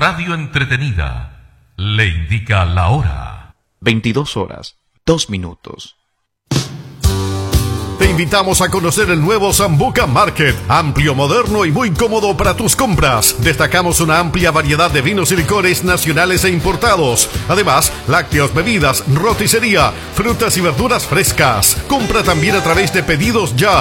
radio entretenida le indica la hora. 22 horas, 2 minutos. Te invitamos a conocer el nuevo Sambuca Market, amplio, moderno y muy cómodo para tus compras. Destacamos una amplia variedad de vinos y licores nacionales e importados. Además, lácteos, bebidas, roticería, frutas y verduras frescas. Compra también a través de Pedidos Ya